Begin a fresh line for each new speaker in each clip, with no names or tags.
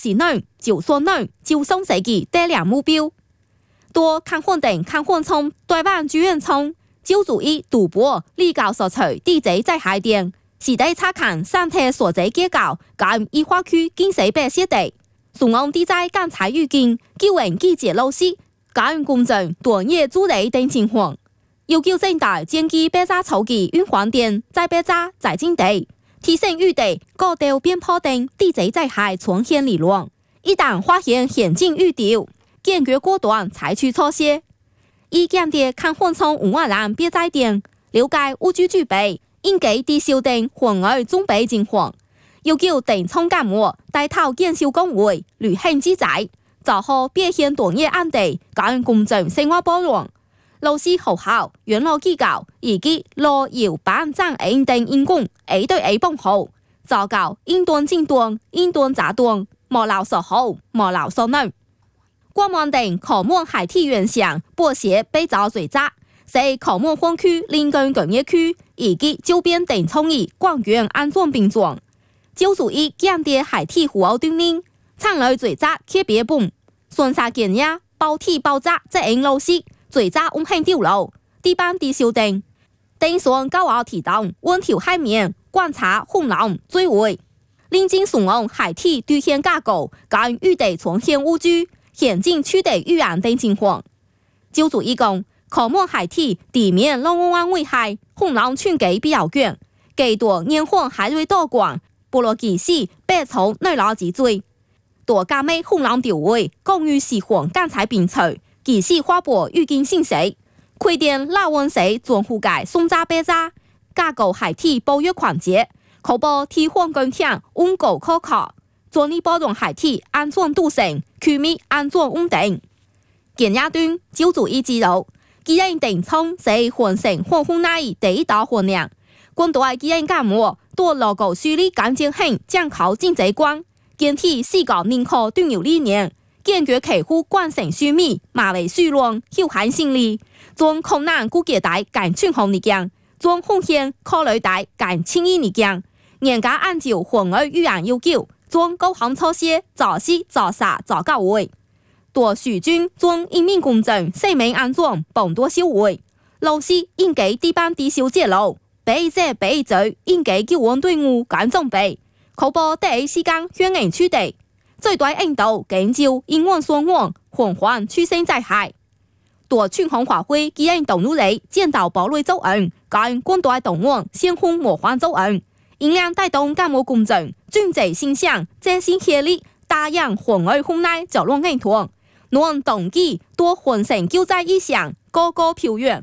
是女，就算女，就送自己带两目标。多看混定看混冲，台湾剧院冲，就注意赌博，立教所取地贼在海点，时代查看三体所在结构，跟异化区经济白写地，松安地在刚才预警，救援季节老师，跟公正多业主雷等情况。要求政大建议白渣筹集运黄电，在白渣在境地，提升预地高调边坡等地贼在海重现理论。一旦发现险境预丢，坚决果断采取措施。以强调看混冲文化人别在点，了解物具具备，应该抵消等混合准备情况。要求电冲干部带头检修工会，履行职责，做好表现多业安地，跟公正生活包容。老师學校、院路機構以及路遙板站應等員工 A 對 A 幫好，做到應斷盡斷、應斷砸斷，無漏所好，無漏所難。國門等考門海體院上播寫被遭水炸，使考門分區鄰近工業區以及周邊等創意廣園安裝並裝，就注意降低海體戶口鍛鍊，參與水炸特別本，順沙建議包體爆炸在應老師。水炸唔肯掉路，地板地修訂，電線高壓提動，溫調海面，觀察風浪追尾。臨近松安海體對現架構，跟預地重現物具，現境取得預案等情況。就注意講，考門海體地面浪灣危害，風浪群機比較遠，幾多煙火海瑞多廣，部落技師白從內撈之罪，多加美風浪調位，公寓時黃剛才並除。技師發布預警信息，規定拉溫水全覆蓋送炸白炸，架構海體保育環節，確保替換工廠溫高可靠，專利保障海體安全度成，區域安全穩定。建議段就注意記錄，既然定衝是hoàn成防風內第一道環梁，軍隊既然幹部多勞高樹立乾淨性將靠經濟關，建體四個認可對有理念。堅決維護關城須密，馬尾須亂，有限性力，將困難顧結帶間群紅力量，將風險考慮帶間輕易力量，嚴格按照混合預案要求，將各項措施做實做實做到位。多屬軍將人民公正、生命安全幫多收回，老師應該地板地修揭露，備者備罪應該救援隊伍間裝備，確保第一時間向人取締。最大引導研究因案所案，緩緩出生在海。多群紅花卉既然動入嚟，見到堡壘走案，跟軍隊動案，先鋒模範走案，應量帶動幹部公正，軍隊形象，真心協力，打贏混合風內角落硬團，讓動機多混成救災意向，高高飄遠。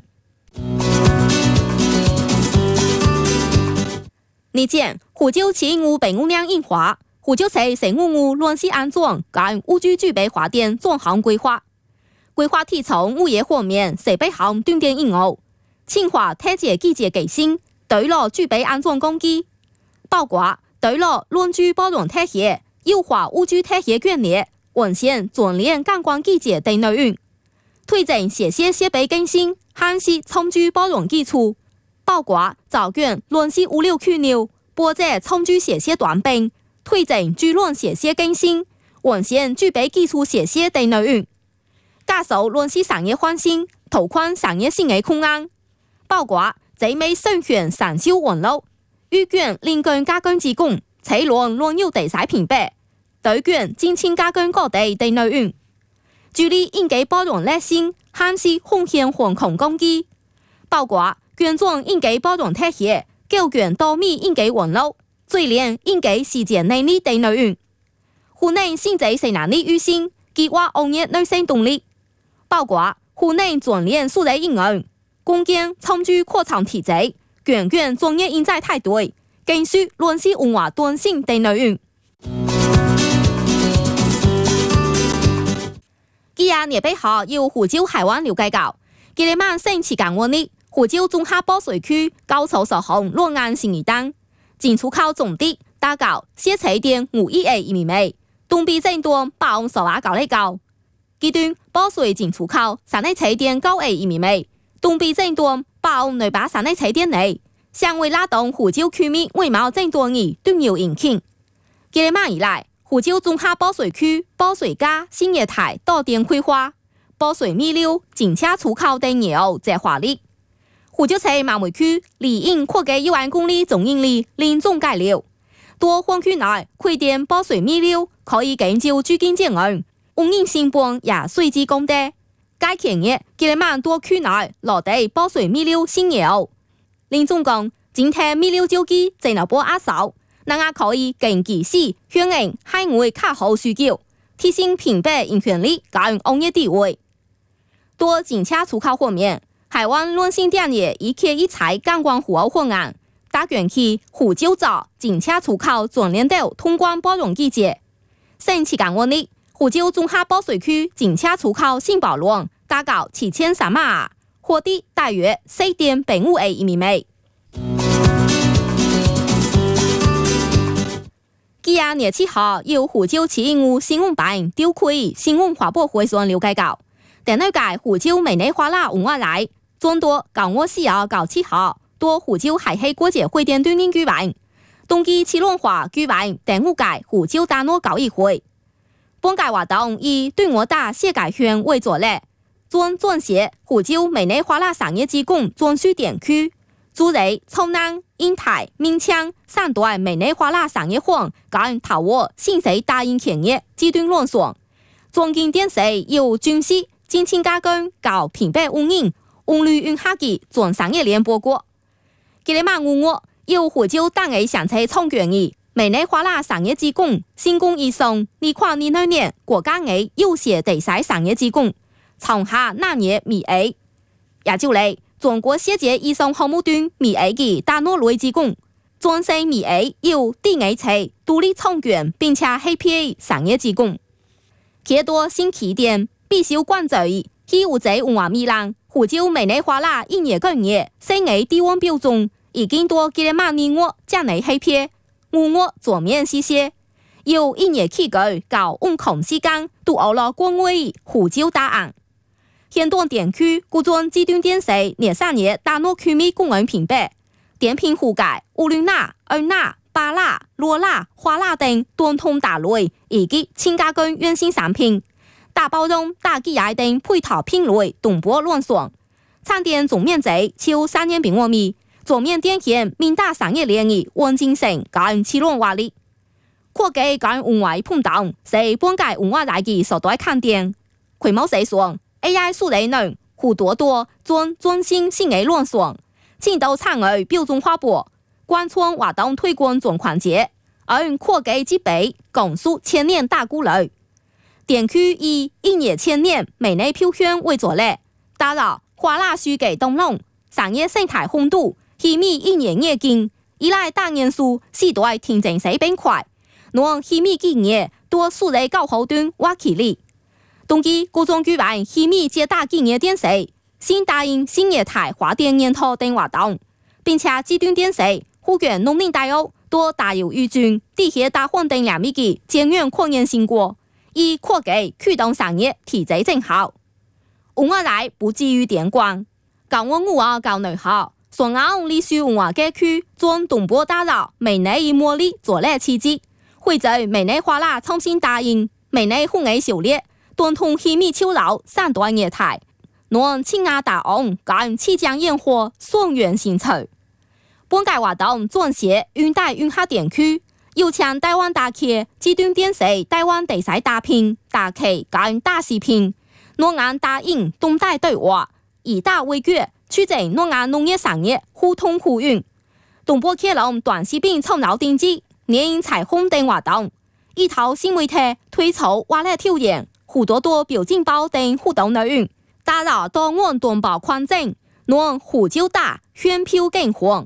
日前，湖州市務備物量印花。湖州市生物亂世安裝跟物具具備發電總項規劃，規劃體從物業方面設備項斷電應用，清華特節季節更新，對了具備安裝工具，包括對了論具包容特協，優化物具特協權利，完善專聯感光季節等內容，推進寫設備更新，夯實倉具包容基礎，包括造卷論世物流區流，播者倉具寫設短兵。推進聚論寫寫更新，完善具備基礎寫寫等內容，加速論是產業換新，拓寬產業新的空間，包括集美生權產銷網絡，預卷鄰近加工技工，採論論有地勢評比，對卷精清加工各地等內容，注意應該包容劣性，限制風險防控工具，包括卷狀應該包容特協，舊卷多米應該網絡。最連應該時間能力等內容，湖內新制生產力預先計劃行業內生動力，包括湖內專聯數類應用，共建倉具擴張體制，卷專業人才態隊，更需論是文化多性等內容。今日日背後由湖州海灣了解到，今日晚升期間溫力，湖州中下保水區高潮受洪落岸新一單。進出口總地大高寫車點518米，東邊正段8所瓦高力高，其段保水進出口3內車點918米，東邊正段8內把3內車點內，相為拉動湖州區域外貿正段而對有引擎。今日晚以來， 湖州中下保水区保水架新业台导电规划，保水米溜警车出口等业务在华丽。湖州市马尾区里应扩建1万公里总应力林总改流，多荒区内开店保水米溜可以研究居近建案，供应新邦也随之供的。该企业吉利曼多区内落地保水米溜新业务。林总讲，今天米溜手机在那波阿少，那也可以更及时响应海外客户需求，提升品牌影响力跟行业地位。多警车出口方面，海湾论新店业一客一采观光服务方案，打卷去湖州早警车出口全年度通关包容季节。上期港案例，湖州中下保水区警车出口新保量达到7300万，获得大约4.85亿人民币。今年7號，由湖州市政府新聞辦召開新聞發佈會上了解到，第二屆湖州美內華納文化節將到9月4號到7號，到湖州海峽國際會展對面舉辦。冬季七浪花舉辦第5屆湖州大諾交易會。本屆活動以對我大世界圈為主力，將撰寫湖州美內華納商業機構專屬展區。主題從南、印太、閩羌3大美內華納商業坊跟頭窩新式大型企業階段論述。總經電視由軍事、金錢加工、搞品牌運營、運旅運下嘅全商業鏈報告。吉利曼5月由湖州當地上車創建嘅美內華納商業機構新工以上2022年國家嘅優勢第4商業機構，創下那年米 A， 也就嚟。中國世界以上項目端米 A 嘅大諾類機構，轉成米 A 由第2期獨立創建並且 HPA 商業機構。其多新起點必須關注係湖州文化米蘭、湖州美內華納1年2月新嘅地方標準，已經到吉利曼2月將嚟 HPA， 5月全面實施，由1年起計到運行時間都歐了國外湖州大案。現當電區古裝機動電視年3月大諾區米公園品牌，電品覆蓋烏魯納、爾納、巴納、羅納、華納等傳統大類以及輕加工原型產品，大包裝、大機械等配套品類同步亂選。產店總面積超3000平方米，全面展現民大商業鏈嘅穩健性跟起量活力。國際跟文化碰撞是本屆文化節嘅首大看點。規模細說。AI 數理能好多專心新嘅亂選，青島產業標準化布，貫穿活動推廣總環節，而國際級別講述千年大故事。電區以1年1000年美內表現為主力，打造華納書記東龍商業生態紅度，希米1年業經，依賴大元素時代調整水平快，讓希米企業多數類高後端挖起力。冬季古裝舉辦希米接大紀念電視，新答應新業台華電研討等活動，並且機動電視護卷農林大學多大有預準，地協大環等兩米嘅建院擴建成果，以擴給驅動商業提振正效。文化節不至於電光，高溫5號到2號，雙岸歷史文化街區將同步打造美內以茉莉做嚟刺激，會在美內華納創新答應美內風藝狩獵。傳統希米秋老3大業態，讓青亞大昂跟七江煙火雙元形成。本屆活動撰寫雲帶雲下電區，有請台灣大企機動電視台灣第4大片、大企跟大視片，兩岸大應動態對話，以大為決，促進兩岸農業產業互通互運。東部客隆短視頻創造定制、年彩虹等活動，一套新媒體推出挖來挑戰。好多表情包等互動內容，打造多岸同胞環境，讓湖州大炫票更紅。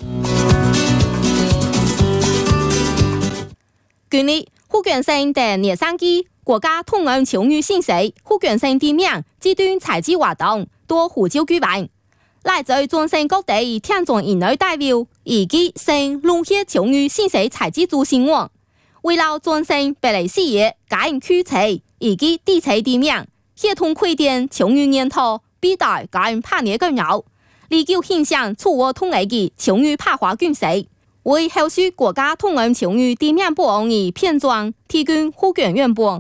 近日，福建省等熱山區國家通案潮語信息，福建省地面機動採集活動到湖州舉辦，來自全省各地聽眾人類代表以及省農業潮語信息採集組成員，為了全省別類事業加區區。以及地層地面協同開展潮語研討、比賽跟拍捏更有，力求形象觸我統一嘅潮語拍花競賽， 为后续国家通案情遇地面保安的片段提供护卷原本。